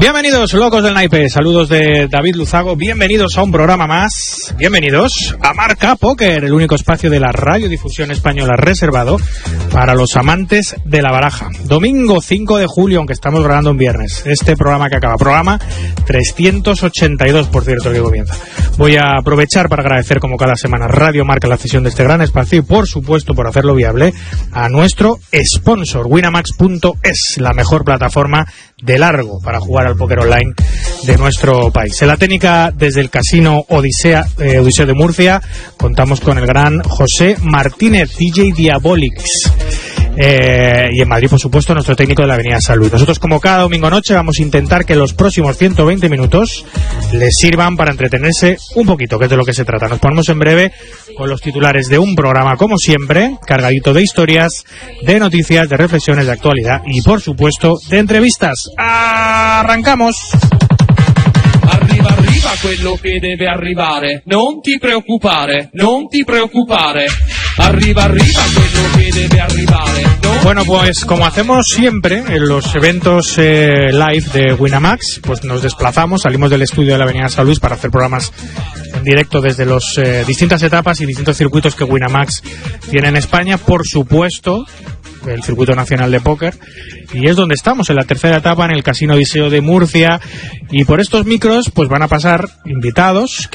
Bienvenidos, locos del naipe, saludos de David Luzago, bienvenidos a un programa más, bienvenidos a Marca Póker, el único espacio de la radiodifusión española reservado para los amantes de la baraja. Domingo 5 de julio, aunque estamos grabando un viernes, este programa que acaba, programa 382, por cierto, que comienza. Voy a aprovechar para agradecer, como cada semana, Radio Marca la cesión de este gran espacio y, por supuesto, por hacerlo viable, a nuestro sponsor, Winamax.es, la mejor plataforma de largo para jugar al póker online de nuestro país. En la técnica, desde el casino Odiseo de Murcia, contamos con el gran José Martínez, DJ Diabolix. Y en Madrid, por supuesto, nuestro técnico de la Avenida San Luis. Nosotros, como cada domingo noche, vamos a intentar que los próximos 120 minutos les sirvan para entretenerse un poquito, que es de lo que se trata. Nos ponemos en breve con los titulares de un programa, como siempre, cargadito de historias, de noticias, de reflexiones, de actualidad y, por supuesto, de entrevistas. ¡Arrancamos! Arriva, arriva quello che deve arrivare. Non ti preoccupare, non ti preoccupare. Arriva, arriva quello che debe arrivare. Bueno, pues como hacemos siempre en los eventos live de Winamax, pues nos desplazamos, salimos del estudio de la Avenida San Luis para hacer programas en directo desde las distintas etapas y distintos circuitos que Winamax tiene en España, por supuesto el circuito nacional de póker, y es donde estamos, en la tercera etapa, en el Casino Odiseo de Murcia, y por estos micros pues van a pasar invitados